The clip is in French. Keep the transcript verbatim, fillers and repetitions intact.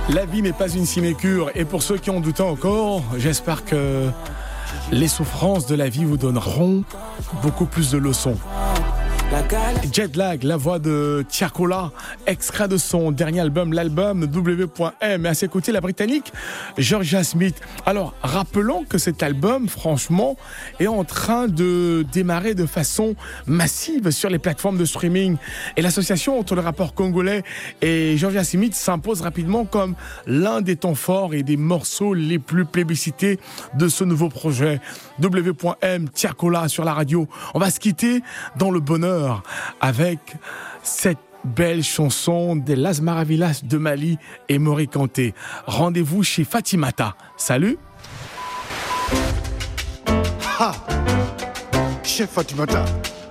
La vie n'est pas une sinécure et pour ceux qui en doutent encore, j'espère que les souffrances de la vie vous donneront beaucoup plus de leçons. Jetlag, la voix de Tiakola, extrait de son dernier album, l'album W M. Et à ses côtés, la britannique Jorja Smith. Alors, rappelons que cet album, franchement, est en train de démarrer de façon massive sur les plateformes de streaming. Et l'association entre le rappeur congolais et Jorja Smith s'impose rapidement comme l'un des temps forts et des morceaux les plus plébiscités de ce nouveau projet. W M, Tiakola sur la radio. On va se quitter dans le bonheur avec cette belle chanson des Las Maravillas de Mali et Mori Kanté. Rendez-vous chez Fatimata. Salut. Ha! Chef Fatimata.